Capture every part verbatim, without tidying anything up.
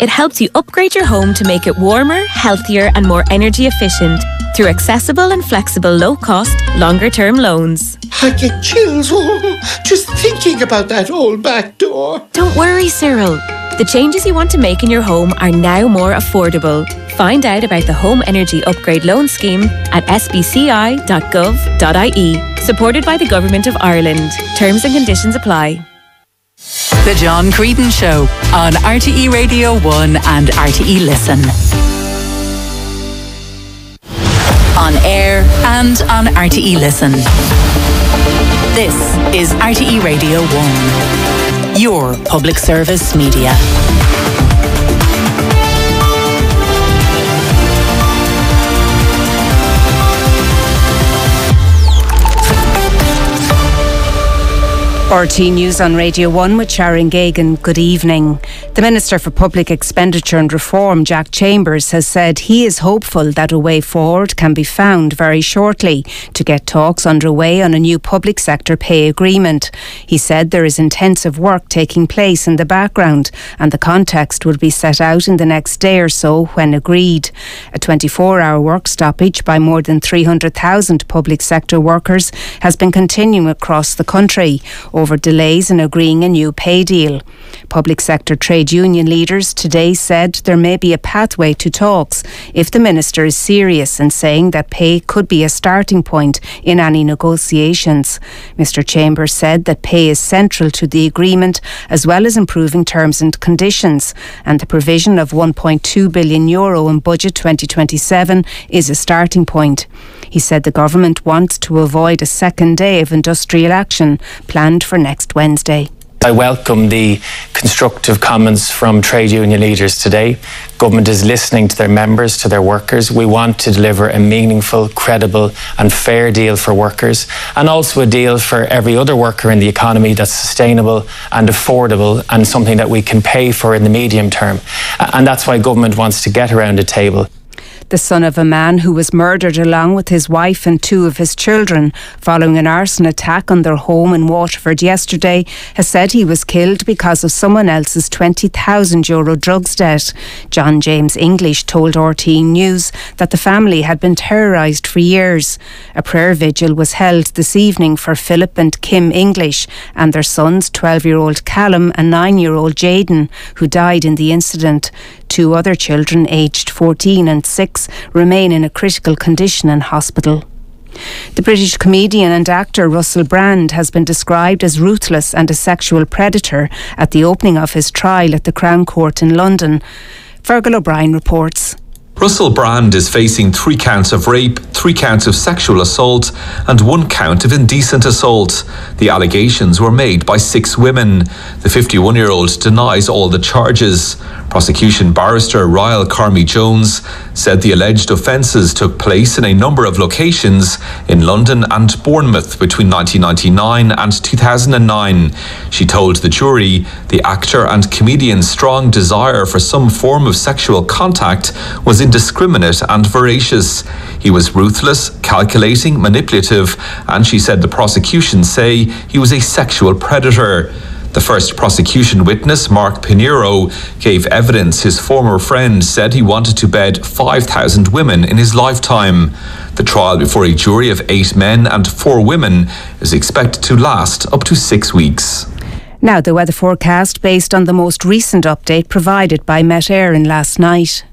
It helps you upgrade your home to make it warmer, healthier and more energy efficient through accessible and flexible low-cost, longer-term loans. I get chills oh, just thinking about that old back door. Don't worry, Cyril. The changes you want to make in your home are now more affordable. Find out about the Home Energy Upgrade Loan Scheme at s b c i dot gov dot i e. Supported by the Government of Ireland. Terms and conditions apply. The John Creedon Show on R T E Radio one and R T E Listen. On air and on R T E Listen. This is R T E Radio one, your public service media. R T News on Radio one with Sharon Gagan. Good evening. The Minister for Public Expenditure and Reform, Jack Chambers, has said he is hopeful that a way forward can be found very shortly to get talks underway on a new public sector pay agreement. He said there is intensive work taking place in the background and the context will be set out in the next day or so when agreed. A twenty-four hour work stoppage by more than three hundred thousand public sector workers has been continuing across the country over delays in agreeing a new pay deal. Public sector trade union leaders today said there may be a pathway to talks if the Minister is serious in saying that pay could be a starting point in any negotiations. Mister Chambers said that pay is central to the agreement as well as improving terms and conditions, and the provision of one point two billion euro in budget twenty twenty-seven is a starting point. He said the government wants to avoid a second day of industrial action planned for next Wednesday. I welcome the constructive comments from trade union leaders today. Government is listening to their members, to their workers. We want to deliver a meaningful, credible and fair deal for workers, and also a deal for every other worker in the economy that's sustainable and affordable and something that we can pay for in the medium term. And that's why government wants to get around a table. The son of a man who was murdered along with his wife and two of his children following an arson attack on their home in Waterford yesterday has said he was killed because of someone else's twenty thousand euro drugs debt. John James English told R T E News that the family had been terrorised for years. A prayer vigil was held this evening for Philip and Kim English and their sons, twelve-year-old Callum and nine-year-old Jaden, who died in the incident. Two other children, aged fourteen and six, remain in a critical condition in hospital. The British comedian and actor Russell Brand has been described as ruthless and a sexual predator at the opening of his trial at the Crown Court in London. Fergal O'Brien reports. Russell Brand is facing three counts of rape, three counts of sexual assault and one count of indecent assault. The allegations were made by six women. The fifty-one-year-old denies all the charges. Prosecution barrister Ryle Carmy-Jones said the alleged offences took place in a number of locations in London and Bournemouth between nineteen ninety-nine and two thousand nine. She told the jury the actor and comedian's strong desire for some form of sexual contact was indiscriminate and voracious. He was ruthless, calculating, manipulative, and she said the prosecution say he was a sexual predator. The first prosecution witness, Mark Pinheiro, gave evidence his former friend said he wanted to bed five thousand women in his lifetime. The trial before a jury of eight men and four women is expected to last up to six weeks. Now the weather forecast based on the most recent update provided by Met Éireann last night.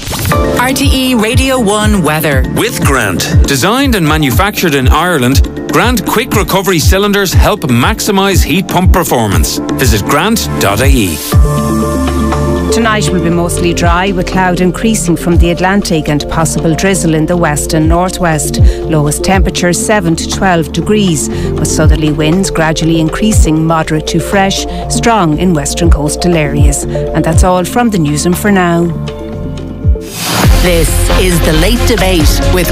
R T E Radio one weather. With Grant. Designed and manufactured in Ireland, Grant Quick Recovery Cylinders help maximise heat pump performance. Visit grant dot I E. Tonight will be mostly dry with cloud increasing from the Atlantic and possible drizzle in the west and northwest. Lowest temperatures seven to twelve degrees with southerly winds gradually increasing, moderate to fresh, strong in western coastal areas. And that's all from the newsroom for now. This is The Late Debate with